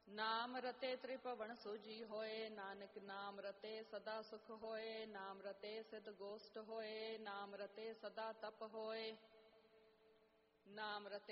ਨਾਮ ਰਤੇ ਤ੍ਰਿਭਵਨ ਸੂਜੀ ਹੋਏ, ਨਾਨਕ ਨਾਮ ਰਤੇ ਸਦਾ ਸੁਖ ਹੋਏ। ਨਾਮ ਰਤੇ ਸਿਧ ਗੋਸ਼ਟ ਹੋਏ, ਨਾਮ ਰਤੇ ਸਦਾ ਤਪ ਹੋਏ। ਨਾਮ ਰਤੇ